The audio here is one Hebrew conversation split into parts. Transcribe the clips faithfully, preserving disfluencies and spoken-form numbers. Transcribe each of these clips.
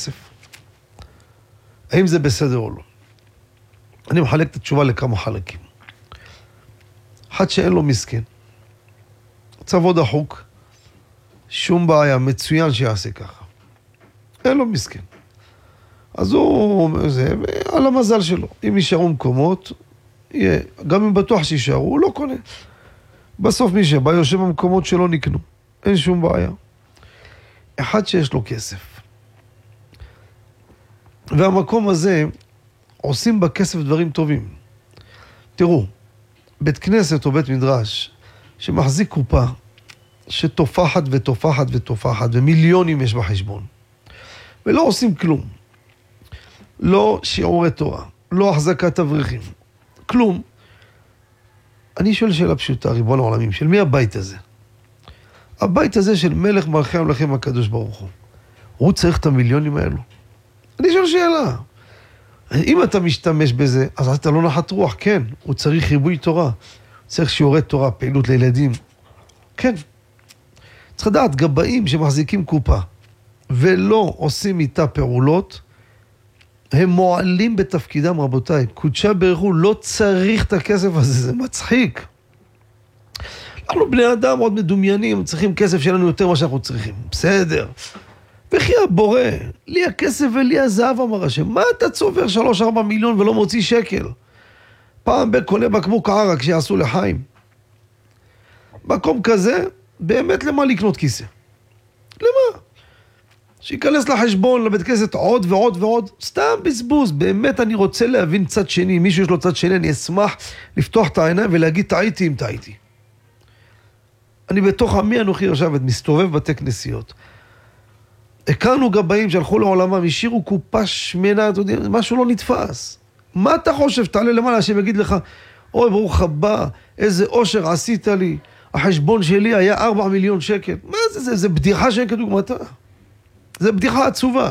כסף? האם זה בסדר או לא? אני מחלק את התשובה לכמה חלקים. אחד שאין לו מסכן. צבו דחוק, שום בעיה, מצוין שיעשה ככה. אין לו מסכן. אז הוא, זה, על המזל שלו. אם יישארו מקומות, יהיה, גם אם בטוח שישארו, הוא לא קונה. בסוף מי שבא יושב במקומות שלא נקנו. אין שום בעיה. אחד שיש לו כסף. והמקום הזה, עושים בכסף דברים טובים. תראו, בית כנסת או בית מדרש, שמחזיק קופה, שתופחת ותופחת ותופחת, ומיליונים יש בחשבון. ולא עושים כלום. לא שיעורי תורה, לא החזקת אברכים, כלום. אני שואל שאלה פשוטה, ריבון העולמים, של מי הבית הזה? הבית הזה של מלך מלכי המלכים הקדוש ברוך הוא. הוא צריך את המיליונים האלו? אני שואל שאלה. אם אתה משתמש בזה, אז אתה לא נחת רוח, כן. הוא צריך חיבוי תורה, הוא צריך שיעורי תורה, פעילות לילדים. כן. צריך לדעת, גבאים שמחזיקים קופה, ולא עושים איתה פעולות, הם מועלים בתפקידם, רבותיי. קודשה ברך הוא לא צריך את הכסף הזה, זה מצחיק. אנחנו בני אדם עוד מדומיינים, צריכים כסף שלנו יותר מה שאנחנו צריכים. בסדר. וכי הבורא, לי הכסף ולי הזהב, אמר השם. מה אתה צובר שלוש ארבע מיליון ולא מוציא שקל? פעם בקונה בקבוק ערק שיעשו לחיים. מקום כזה, באמת למה לקנות כיסא? למה? שיכנס לחשבון, לבית כנסת עוד ועוד ועוד, סתם בזבוז. באמת אני רוצה להבין צד שני, מישהו יש לו צד שני, אני אשמח לפתוח את העיניים ולהגיד טעיתי אם טעיתי. אני בתוך עמי אנוכי יושבת, מסתובב בתי כנסיות. הכרנו גבאים שהלכו לעולמם, השאירו קופה שמנה, אתה יודע, משהו לא נתפס. מה אתה חושב? תעלה למעלה, השם יגיד לך, אוי ברוך הבא, איזה אושר עשית לי, החשבון שלי היה ארבע מיליון שקל. מה זה? זה, זה בדיחה שאין כדוגמתה. זה בדיחה עצובה.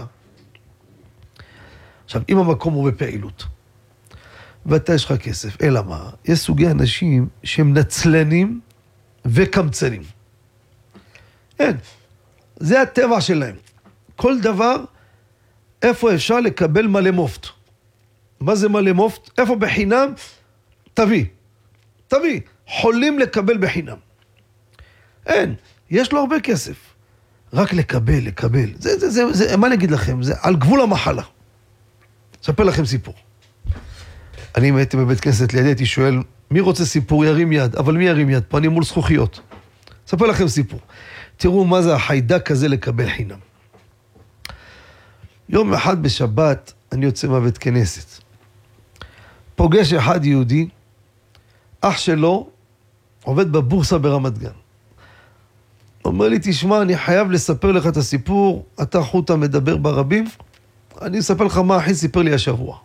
עכשיו, אם המקום הוא בפעילות, ואתה יש לך כסף, אלא מה? יש סוגי אנשים שהם נצלנים וקמצנים. אין. זה הטבע שלהם. כל דבר, איפה אפשר לקבל מלא מופת. מה זה מלא מופת? איפה בחינם? תביא. תביא. חולים לקבל בחינם. אין. יש לו הרבה כסף. רק לקבל, לקבל. זה, זה, זה, זה, מה נגיד לכם? זה על גבול המחלה. אספר לכם סיפור. אני אם הייתי בבית כנסת לידי, הייתי שואל, מי רוצה סיפור? ירים יד. אבל מי ירים יד? פה אני מול זכוכיות. אספר לכם סיפור. תראו מה זה החיידק הזה לקבל חינם. יום אחד בשבת, אני יוצא מהבית כנסת. פוגש אחד יהודי, אח שלו, עובד בבורסה ברמת גן. אומר לי, תשמע, אני חייב לספר לך את הסיפור, אתה חוטה מדבר ברבים, אני אספר לך מה אחי סיפר לי השבוע.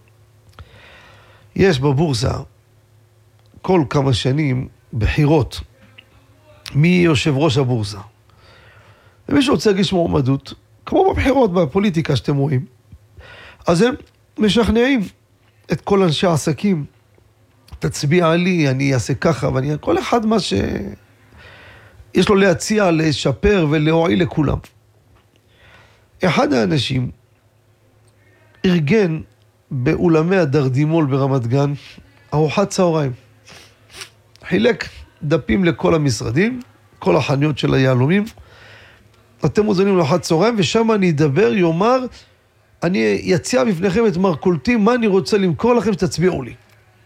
יש בבורסה, כל כמה שנים, בחירות, מי יושב ראש הבורסה. ומי שרוצה להגיש מועמדות, כמו בבחירות, בפוליטיקה שאתם רואים, אז הם משכנעים את כל אנשי העסקים, תצביע לי, אני אעשה ככה, ואני... כל אחד מה ש... יש לו להציע, לשפר ולהועיל לכולם. אחד האנשים ארגן באולמי הדרדימול ברמת גן ארוחת צהריים. חילק דפים לכל המשרדים, כל החנויות של היהלומים. אתם מוזמנים לארוחת צהריים, ושם אני אדבר, יאמר, אני יציע בפניכם את מרכולתי, מה אני רוצה למכור לכם שתצביעו לי.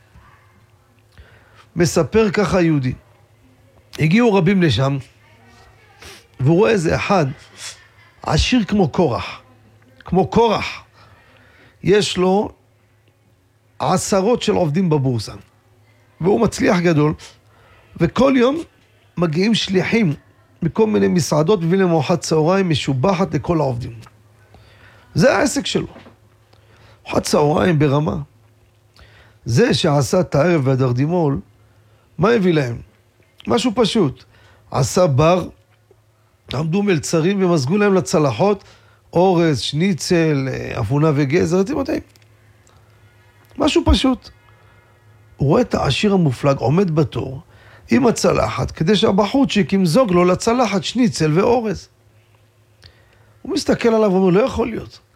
מספר ככה יהודי. הגיעו רבים לשם, והוא רואה איזה אחד, עשיר כמו קורח, כמו קורח. יש לו עשרות של עובדים בבורסה, והוא מצליח גדול, וכל יום מגיעים שליחים מכל מיני מסעדות, מביא להם ארוחת צהריים משובחת לכל העובדים. זה העסק שלו. ארוחת צהריים ברמה. זה שעשה את הערב והדרדימול, מה הביא להם? משהו פשוט. עשה בר, עמדו מלצרים ומזגו להם לצלחות, אורז, שניצל, אפונה וגזר, אתם יודעים. משהו פשוט. הוא רואה את העשיר המופלג עומד בתור עם הצלחת, כדי שהבחורצ'יק ימזוג לו לצלחת שניצל ואורז. הוא מסתכל עליו ואומר, לא יכול להיות.